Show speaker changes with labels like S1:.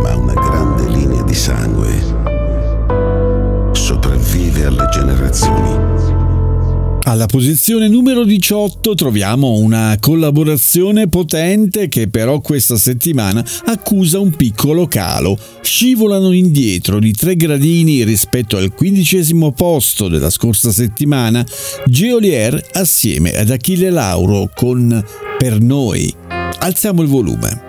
S1: ma una grande linea di sangue sopravvive alle generazioni.
S2: Alla posizione numero 18 troviamo una collaborazione potente che però questa settimana accusa un piccolo calo. Scivolano indietro di 3 gradini rispetto al 15° posto della scorsa settimana Geolier assieme ad Achille Lauro con Per Noi. Alziamo il volume.